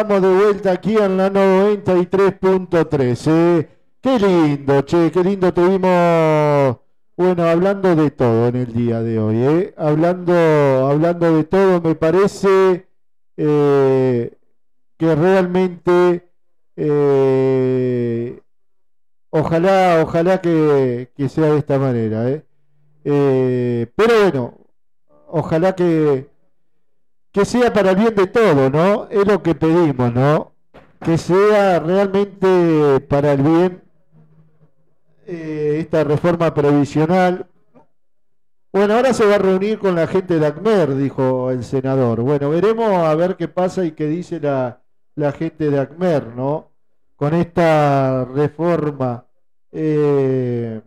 Estamos de vuelta aquí en la 93.3. Qué lindo, che, qué lindo tuvimos, bueno, hablando de todo en el día de hoy, hablando de todo, me parece que realmente, eh, ojalá que sea de esta manera, pero bueno, ojalá que sea para el bien de todo, ¿no? Es lo que pedimos, ¿no? Que sea realmente para el bien esta reforma previsional. Bueno, ahora se va a reunir con la gente de ACMER, dijo el senador. Bueno, veremos a ver qué pasa y qué dice la gente de ACMER, ¿no? Con esta reforma. Eh,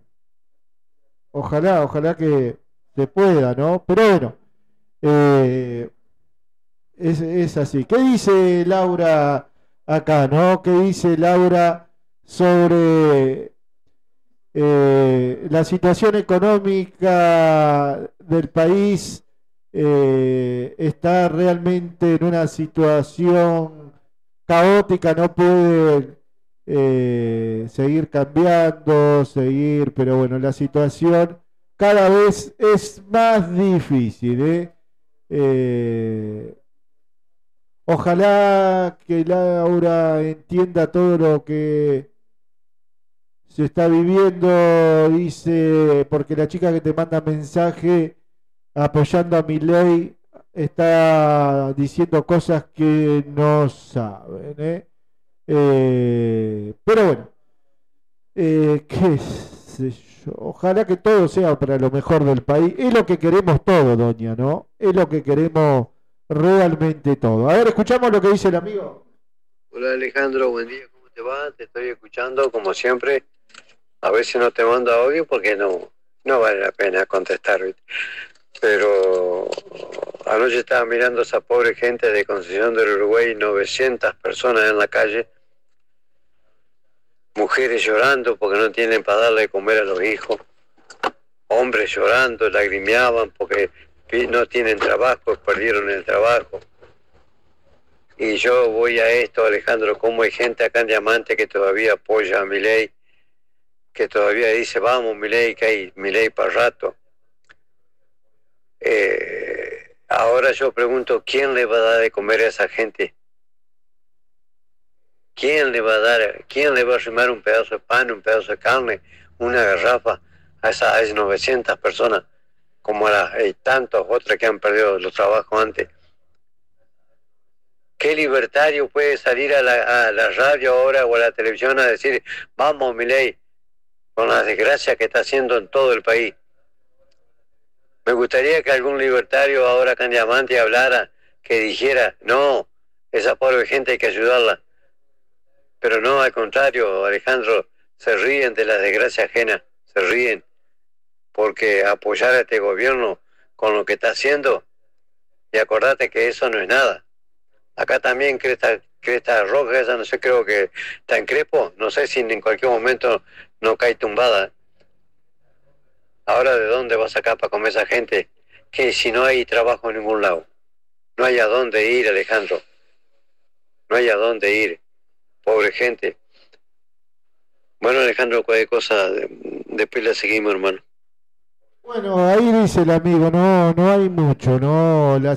ojalá que se pueda, ¿no? Pero bueno, eh, es así. ¿Qué dice Laura acá, no? ¿Qué dice Laura sobre la situación económica del país? Está realmente en una situación caótica, no puede seguir cambiando, pero bueno, la situación cada vez es más difícil, ¿eh? Eh, Ojalá que Laura entienda todo lo que se está viviendo, dice, porque la chica que te manda mensaje apoyando a Milei está diciendo cosas que no saben, ¿eh? Pero bueno, qué sé yo, ojalá que todo sea para lo mejor del país. Es lo que queremos todo, doña, ¿no? Es lo que queremos realmente todo. A ver, escuchamos lo que dice el amigo. Hola Alejandro, buen día, ¿cómo te va? Te estoy escuchando como siempre. A ver si no te mando audio porque no vale la pena contestar, ¿viste? Pero anoche estaba mirando a esa pobre gente de Concepción del Uruguay, 900 personas en la calle, mujeres llorando porque no tienen para darle de comer a los hijos, hombres llorando, lagrimeaban porque no tienen trabajo, perdieron el trabajo. Y yo voy a esto, Alejandro, como hay gente acá en Diamante que todavía apoya a Milei, que todavía dice, vamos Milei, que hay Milei para rato. Ahora yo pregunto, ¿quién le va a dar de comer a esa gente? ¿Quién le va a arrimar un pedazo de pan, un pedazo de carne, una garrafa a esas 900 personas, como a las tantas otras que han perdido los trabajos antes? ¿Qué libertario puede salir a la radio ahora o a la televisión a decir, vamos Milei, con la desgracia que está haciendo en todo el país? Me gustaría que algún libertario ahora acá en Diamante hablara, que dijera, no, esa pobre gente hay que ayudarla. Pero no, al contrario, Alejandro, se ríen de la desgracia ajena, se ríen, porque apoyar a este gobierno con lo que está haciendo, y acordate que eso no es nada. Acá también Cresta Roja, esa no sé, creo que está en Crepo, no sé si en cualquier momento no cae tumbada. Ahora, ¿de dónde va a sacar para comer esa gente? Que si no hay trabajo en ningún lado. No hay a dónde ir, Alejandro. No hay a dónde ir. Pobre gente. Bueno, Alejandro, cualquier cosa, después la seguimos, hermano. Bueno, ahí dice el amigo, no hay mucho, ¿no? La